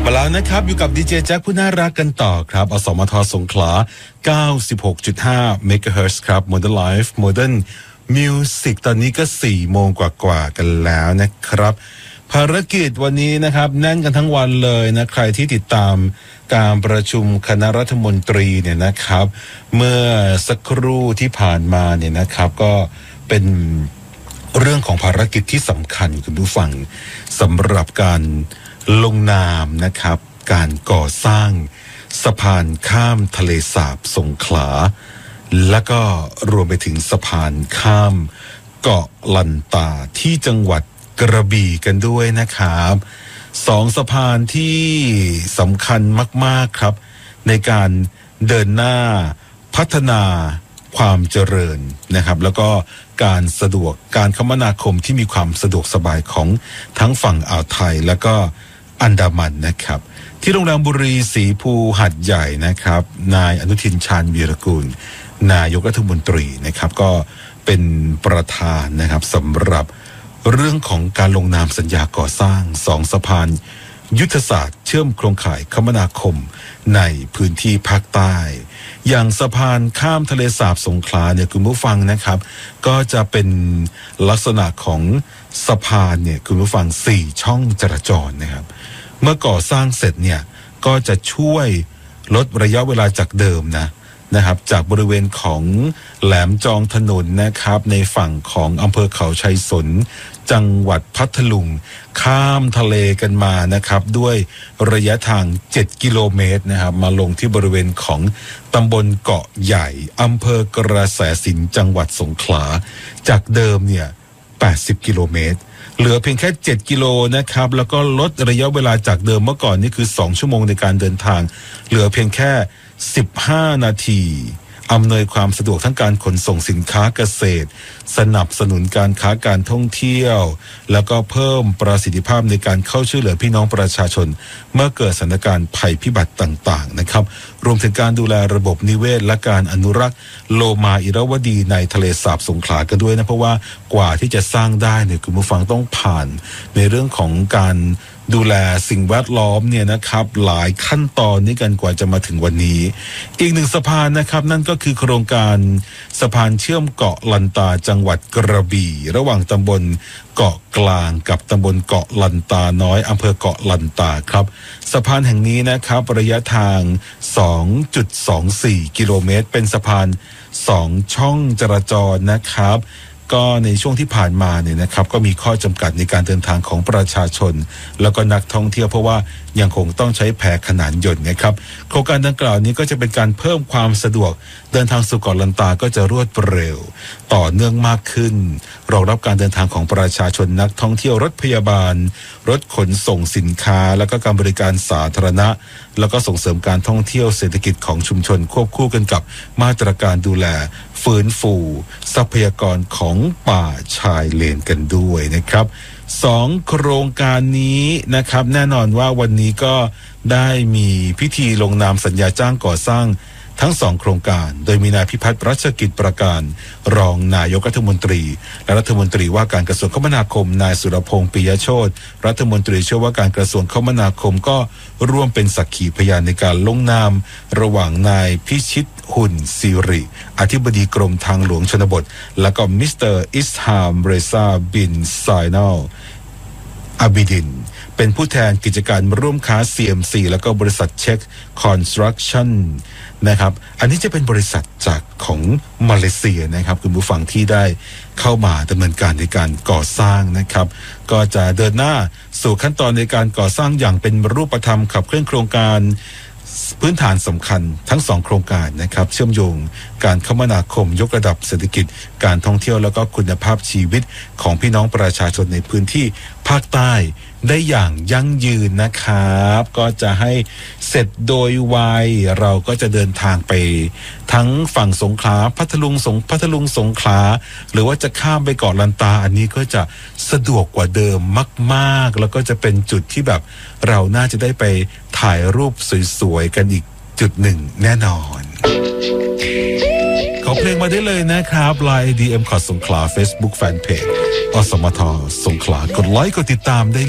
มาแล้วนะครับอยู่กับดีเจแจ็คผู้น่ารักกันต่อครับอสมทสงขลา 96.5 MHz ครับ Modern Life Modern Music ตอนนี้ก็ 4 โมงกว่ากันแล้วนะครับภารกิจวันนี้นะครับแน่นกันทั้งวันเลยนะใครที่ติดตามการประชุมคณะรัฐมนตรีเนี่ยนะครับเมื่อสักครู่ที่ผ่านมาเนี่ยนะครับก็เป็นเรื่องของภารกิจที่สำคัญคุณผู้ฟังสำหรับการลงนามนะครับการก่อสร้างสะพานข้ามทะเลสาบสงขลาแล้วก็รวมไปถึงสะพานข้ามเกาะลันตาที่จังหวัดกระบี่กันด้วยนะครับสองสะพานที่สำคัญมากๆครับในการเดินหน้าพัฒนาความเจริญนะครับแล้วก็การสะดวกการคมนาคมที่มีความสะดวกสบายของทั้งฝั่งอ่าวไทยแล้วก็อันดามันนะครับที่โรงแรมบุรีสีภูหัดใหญ่นะครับนายอนุทินชาญวีรกูลนายกรัฐมนตรีนะครับก็เป็นประธานนะครับสำหรับเรื่องของการลงนามสัญญาก่อสร้าง2สะพานยุทธศาสตร์เชื่อมโครงข่ายคมนาคมในพื้นที่ภาคใต้อย่างสะพานข้ามทะเลสาบสงขลาเนี่ยคุณผู้ฟังนะครับก็จะเป็นลักษณะของสะพานเนี่ยคุณผู้ฟัง4ช่องจราจรนะครับเมื่อก่อสร้างเสร็จเนี่ยก็จะช่วยลดระยะเวลาจากเดิมนะครับจากบริเวณของแหลมจองถนนนะครับในฝั่งของอำเภอเขาชัยสนจังหวัดพัทลุงข้ามทะเลกันมานะครับด้วยระยะทาง7กิโลเมตรนะครับมาลงที่บริเวณของตำบลเกาะใหญ่อำเภอกระแสสินจังหวัดสงขลาจากเดิมเนี่ย80กิโลเมตรเหลือเพียงแค่7กิโลนะครับแล้วก็ลดระยะเวลาจากเดิมเมื่อก่อนนี่คือ2ชั่วโมงในการเดินทางเหลือเพียงแค่15นาทีอำนวยความสะดวกทั้งการขนส่งสินค้าเกษตรสนับสนุนการค้าการท่องเที่ยวแล้วก็เพิ่มประสิทธิภาพในการเข้าช่วยเหลือพี่น้องประชาชนเมื่อเกิดสถานการณ์ภัยพิบัติต่างๆนะครับรวมถึงการดูแลระบบนิเวศและการอนุรักษ์โลมาอิรวดีในทะเลสาบสงขลากันด้วยนะเพราะว่ากว่าที่จะสร้างได้เนี่ยคุณผู้ฟังต้องผ่านในเรื่องของการดูแลสิ่งแวดล้อมเนี่ยนะครับหลายขั้นตอนนี้กันกว่าจะมาถึงวันนี้อีกหนึ่งสะพานนะครับนั่นก็คือโครงการสะพานเชื่อมเกาะลันตาจังหวัดกระบี่ระหว่างตำบลเกาะกลางกับตำบลเกาะลันตาน้อยอำเภอเกาะลันตาครับสะพานแห่งนี้นะครับระยะทาง 2.24 กิโลเมตรเป็นสะพาน2ช่องจราจรนะครับก็ในช่วงที่ผ่านมาเนี่ยนะครับก็มีข้อจำกัดในการเดินทางของประชาชนแล้วก็นักท่องเที่ยวเพราะว่ายังคงต้องใช้แพขนานยนต์นะครับโครงการดังกล่าวนี้ก็จะเป็นการเพิ่มความสะดวกเดินทางสู่เกาะลันตาก็จะรวดเร็วต่อเนื่องมากขึ้นรองรับการเดินทางของประชาชนนักท่องเที่ยวรถพยาบาลรถขนส่งสินค้าแล้วก็การบริการสาธารณะแล้วก็ส่งเสริมการท่องเที่ยวเศรษฐกิจของชุมชนควบคู่กันกับมาตรการดูแลฟื้นฟูทรัพยากรของป่าชายเลนกันด้วยนะครับ2โครงการนี้นะครับแน่นอนว่าวันนี้ก็ได้มีพิธีลงนามสัญญาจ้างก่อสร้างทั้ง2โครงการโดยมีนายพิพัฒน์รัชกิจประการรองนายกรัฐมนตรีและรัฐมนตรีว่าการกระทรวงคมนาคมนายสุรพงษ์ปิยโชติรัฐมนตรีช่วยว่าการกระทรวงคมนาคมก็ร่วมเป็นสักขีพยานในการลงนามระหว่างนายพิชิตหุ่นสิริอธิบดีกรมทางหลวงชนบทและก็มิสเตอร์อิสฮามเรซาบินไซนัลอาบิดินเป็นผู้แทนกิจการร่วมค้า CMC แล้วก็บริษัทเช็คคอนสตรัคชั่นนะครับอันนี้จะเป็นบริษัทจากของมาเลเซียนะครับคุณผู้ฟังที่ได้เข้ามาดำเนินการในการก่อสร้างนะครับก็จะเดินหน้าสู่ขั้นตอนในการก่อสร้างอย่างเป็นรูปธรรมขับเคลื่อนโครงการพื้นฐานสำคัญทั้ง2โครงการนะครับเชื่อมโยงการคมนาคมยกระดับเศรษฐกิจการท่องเที่ยวแล้วก็คุณภาพชีวิตของพี่น้องประชาชนในพื้นที่ภาคใต้ได้อย่างยั่งยืนนะครับก็จะให้เสร็จโดยไวเราก็จะเดินทางไปทั้งฝั่งสงขลาพัทลุงสงขลาหรือว่าจะข้ามไปเกาะลันตาอันนี้ก็จะสะดวกกว่าเดิมมากๆแล้วก็จะเป็นจุดที่แบบเราน่าจะได้ไปถ่ายรูปสวยๆกันอีกจุดหนึ่งแน่นอนขอเพลงมาได้เลยนะครับ LINE DM ขอสงขลา Facebook Fanpage อสมทสงขลากดไลค์กดติดตามได้